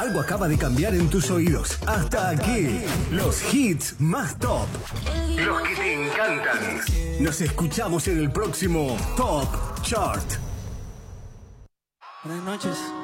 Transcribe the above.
Algo acaba de cambiar en tus oídos. Hasta aquí, los hits más top. Los que te encantan. Nos escuchamos en el próximo Top Chart. Buenas noches.